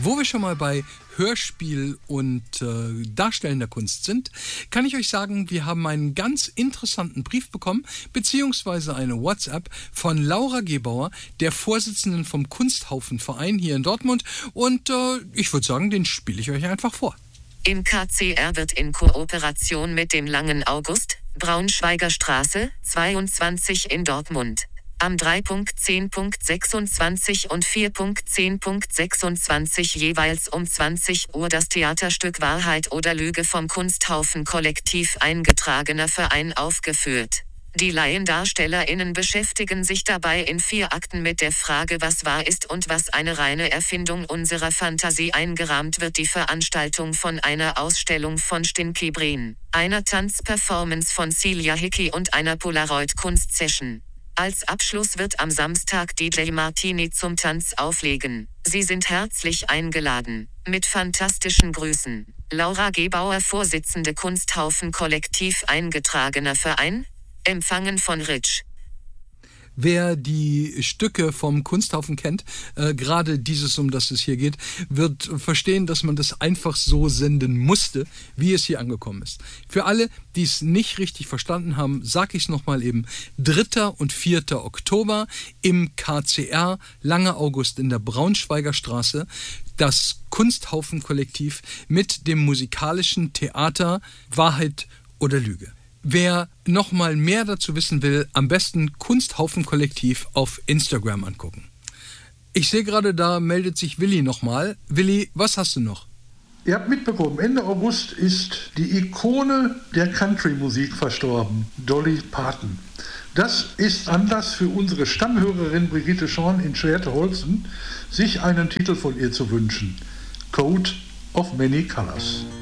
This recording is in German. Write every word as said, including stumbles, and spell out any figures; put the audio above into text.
Wo wir schon mal bei Hörspiel und äh, darstellender Kunst sind, kann ich euch sagen, wir haben einen ganz interessanten Brief bekommen, beziehungsweise eine WhatsApp von Laura Gebauer, der Vorsitzenden vom Kunsthaufenverein hier in Dortmund. Und äh, ich würde sagen, den spiele ich euch einfach vor. Im K C R wird in Kooperation mit dem Langen August, Braunschweiger Straße, zweiundzwanzig in Dortmund, am drei Punkt zehn Punkt sechsundzwanzig und vier Punkt zehn Punkt sechsundzwanzig jeweils um zwanzig Uhr das Theaterstück Wahrheit oder Lüge vom Kunsthaufen Kollektiv eingetragener Verein aufgeführt. Die LaiendarstellerInnen beschäftigen sich dabei in vier Akten mit der Frage, was wahr ist und was eine reine Erfindung unserer Fantasie. Eingerahmt wird die Veranstaltung von einer Ausstellung von Stinky Breen, einer Tanzperformance von Celia Hickey und einer Polaroid-Kunstsession. Als Abschluss wird am Samstag D J Martini zum Tanz auflegen. Sie sind herzlich eingeladen. Mit fantastischen Grüßen. Laura Gebauer, Vorsitzende Kunsthaufen Kollektiv eingetragener Verein, empfangen von Rich. Wer die Stücke vom Kunsthaufen kennt, äh, gerade dieses, um das es hier geht, wird verstehen, dass man das einfach so senden musste, wie es hier angekommen ist. Für alle, die es nicht richtig verstanden haben, sage ich es nochmal eben. dritter und vierter Oktober im K C R, Lange August in der Braunschweiger Straße, das Kunsthaufen-Kollektiv mit dem musikalischen Theater Wahrheit oder Lüge. Wer noch mal mehr dazu wissen will, am besten Kunsthaufen Kollektiv auf Instagram angucken. Ich sehe gerade, da meldet sich Willi noch mal. Willi, was hast du noch? Ihr habt mitbekommen, Ende August ist die Ikone der Country-Musik verstorben, Dolly Parton. Das ist Anlass für unsere Stammhörerin Brigitte Schorn in Schwerte-Holzen, sich einen Titel von ihr zu wünschen. Coat of Many Colors.